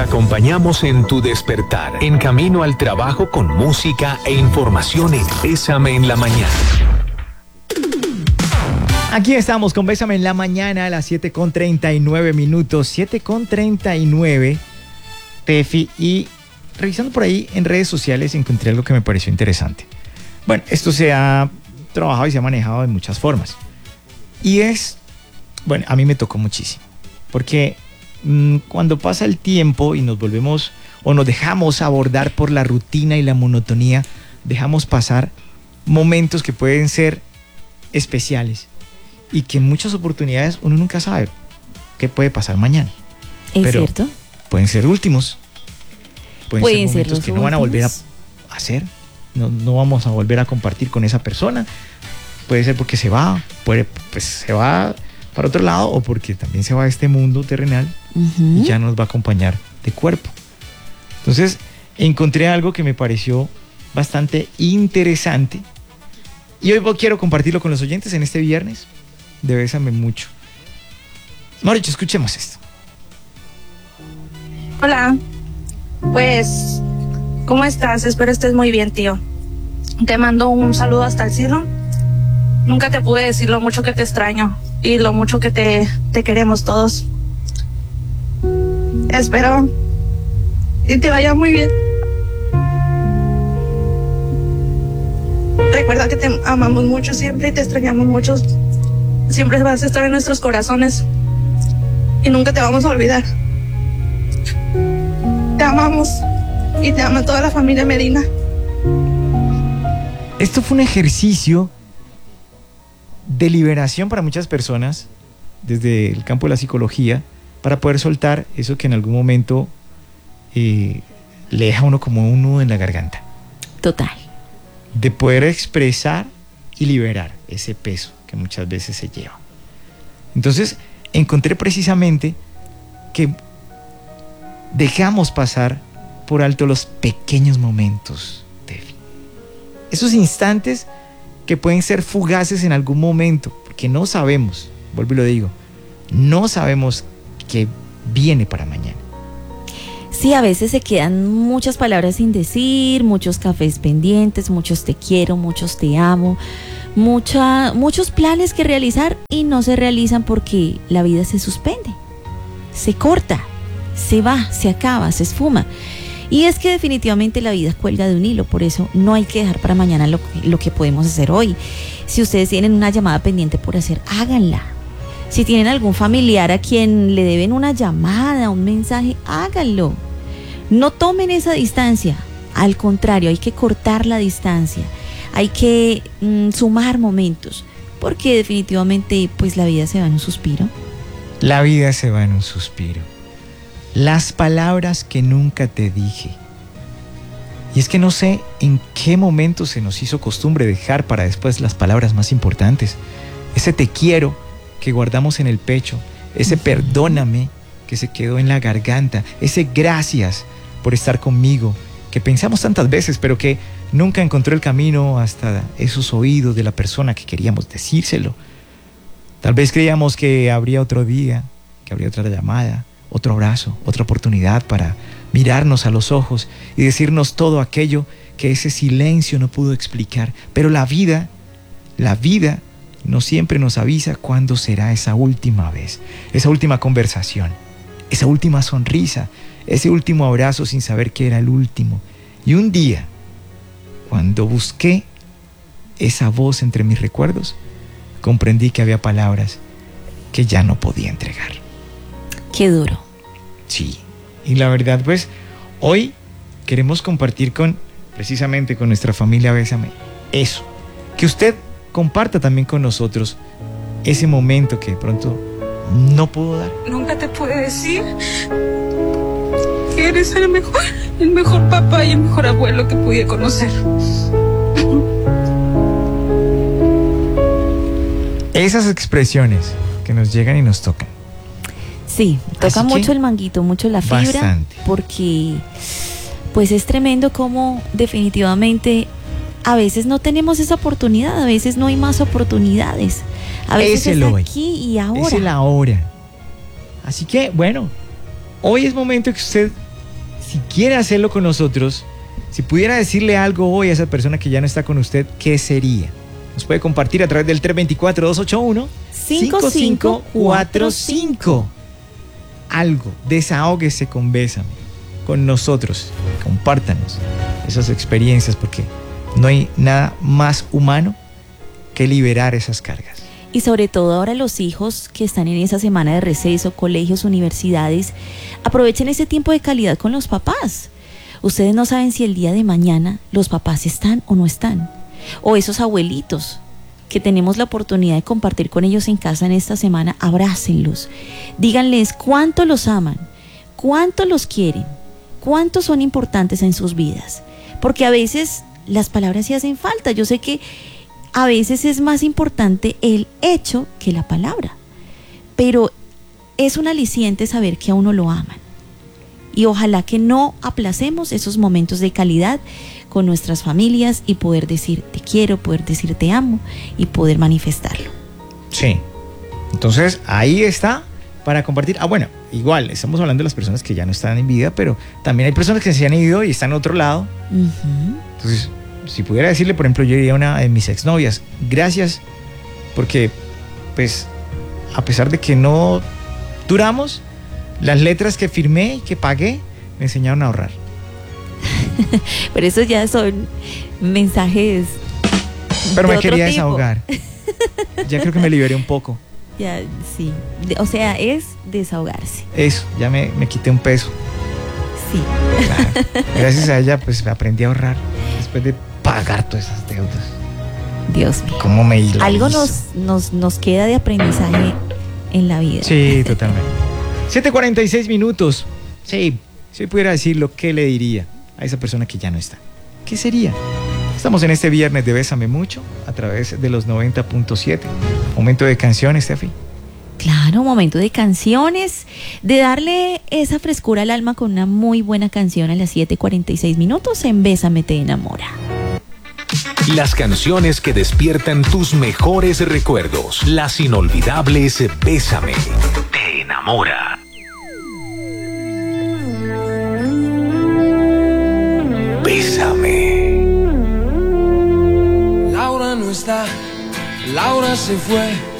acompañamos en tu despertar, en camino al trabajo con música e información en Bésame en la Mañana. Aquí estamos con Bésame en la Mañana a las 7:39 minutos, 7:39, Tefi, y revisando por ahí en redes sociales encontré algo que me pareció interesante. Bueno, esto se ha trabajado y se ha manejado de muchas formas. Y bueno, a mí me tocó muchísimo. Porque cuando pasa el tiempo y nos volvemos o nos dejamos abordar por la rutina y la monotonía, dejamos pasar momentos que pueden ser especiales y que en muchas oportunidades uno nunca sabe qué puede pasar mañana. ¿Es cierto? Pueden ser últimos. Pueden ser momentos que no van a volver a hacer. No vamos a volver a compartir con esa persona. Puede ser porque se va para otro lado, o porque también se va a este mundo terrenal y ya nos va a acompañar de cuerpo. Entonces encontré algo que me pareció bastante interesante y hoy quiero compartirlo con los oyentes en este viernes de Bésame Mucho. Mauricio, escuchemos esto. Hola, pues, ¿cómo estás? Espero estés muy bien, tío. Te mando un saludo hasta el cielo. Nunca te pude decir lo mucho que te extraño y lo mucho que te queremos todos. Espero y te vaya muy bien. Recuerda que te amamos mucho siempre y te extrañamos mucho. Siempre vas a estar en nuestros corazones y nunca te vamos a olvidar. Te amamos y te ama toda la familia Medina. Esto fue un ejercicio de liberación para muchas personas desde el campo de la psicología, para poder soltar eso que en algún momento le deja a uno como un nudo en la garganta. Total. De poder expresar y liberar ese peso que muchas veces se lleva. Entonces encontré precisamente que dejamos pasar por alto los pequeños momentos, Tefi. Esos instantes que pueden ser fugaces en algún momento, porque no sabemos, vuelvo y lo digo, no sabemos qué viene para mañana. Sí, a veces se quedan muchas palabras sin decir, muchos cafés pendientes, muchos te quiero, muchos te amo, muchos planes que realizar y no se realizan porque la vida se suspende, se corta, se va, se acaba, se esfuma. Y es que definitivamente la vida cuelga de un hilo, por eso no hay que dejar para mañana lo que podemos hacer hoy. Si ustedes tienen una llamada pendiente por hacer, háganla. Si tienen algún familiar a quien le deben una llamada, un mensaje, háganlo. No tomen esa distancia, al contrario, hay que cortar la distancia, hay que sumar momentos, porque definitivamente pues la vida se va en un suspiro. La vida se va en un suspiro. Las palabras que nunca te dije. Y es que no sé en qué momento se nos hizo costumbre dejar para después las palabras más importantes. Ese te quiero que guardamos en el pecho, ese perdóname que se quedó en la garganta, ese gracias por estar conmigo, que pensamos tantas veces, pero que nunca encontró el camino hasta esos oídos de la persona que queríamos decírselo. Tal vez creíamos que habría otro día, que habría otra llamada, otro abrazo, otra oportunidad para mirarnos a los ojos y decirnos todo aquello que ese silencio no pudo explicar. Pero la vida no siempre nos avisa cuándo será esa última vez, esa última conversación, esa última sonrisa, ese último abrazo sin saber que era el último. Y un día, cuando busqué esa voz entre mis recuerdos, comprendí que había palabras que ya no podía entregar. Qué duro. Sí, y la verdad pues hoy queremos compartir precisamente con nuestra familia Bésame eso, que usted comparta también con nosotros ese momento que de pronto no pudo dar. Nunca te pude decir que eres el mejor papá y el mejor abuelo que pude conocer. Esas expresiones que nos llegan y nos tocan. Sí, toca mucho el manguito, mucho la fibra, bastante. Porque pues es tremendo como definitivamente a veces no tenemos esa oportunidad, a veces no hay más oportunidades, a veces es aquí y ahora. Es el ahora. Así que bueno, hoy es momento que usted si quiere hacerlo con nosotros, si pudiera decirle algo hoy a esa persona que ya no está con usted, ¿qué sería? Nos puede compartir a través del 324-281-5545. Algo, desahóguese con Bésame, con nosotros, compártanos esas experiencias, porque no hay nada más humano que liberar esas cargas. Y sobre todo ahora los hijos que están en esa semana de receso, colegios, universidades, aprovechen ese tiempo de calidad con los papás. Ustedes no saben si el día de mañana los papás están o no están. O esos abuelitos que tenemos la oportunidad de compartir con ellos en casa en esta semana, abrácenlos. Díganles cuánto los aman, cuánto los quieren, cuánto son importantes en sus vidas. Porque a veces las palabras sí hacen falta. Yo sé que a veces es más importante el hecho que la palabra, pero es un aliciente saber que a uno lo aman. Y ojalá que no aplacemos esos momentos de calidad con nuestras familias y poder decir te quiero, poder decir te amo y poder manifestarlo. Sí, entonces ahí está para compartir. Bueno, igual estamos hablando de las personas que ya no están en vida, pero también hay personas que se han ido y están en otro lado. Entonces, si pudiera decirle, por ejemplo, yo diría a una de mis exnovias, gracias, porque pues a pesar de que no duramos, las letras que firmé y que pagué me enseñaron a ahorrar. Pero eso ya son mensajes. Pero de me otro quería tipo. desahogar. Ya creo que me liberé un poco. Ya, sí. O sea, es desahogarse. Eso, ya me quité un peso. Sí. Claro. Gracias a ella, pues aprendí a ahorrar después de pagar todas esas deudas. Dios mío. ¿Cómo me hizo? Algo nos queda de aprendizaje en la vida. Sí, totalmente. 7:46 minutos. Sí, si pudiera decirlo, ¿qué le diría a esa persona que ya no está? ¿Qué sería? Estamos en este viernes de Bésame Mucho a través de los 90.7. Momento de canciones, Steffi. Claro, momento de canciones, de darle esa frescura al alma con una muy buena canción a las 7:46 minutos en Bésame te enamora. Las canciones que despiertan tus mejores recuerdos. Las inolvidables Bésame te enamora. Bésame. Laura no está, Laura se fue.